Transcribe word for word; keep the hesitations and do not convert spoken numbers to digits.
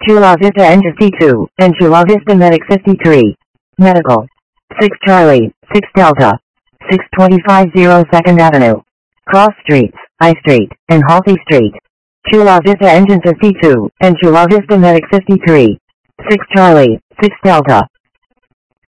Chula Vista Engine C two, and Chula Vista Medic fifty-three. Medical. six Charlie, six Delta. six twenty-five zero second Avenue. Cross Streets, I Street, and Halsey Street. Chula Vista Engine fifty-two, and Chula Vista Medic fifty-three. six Charlie, six Delta.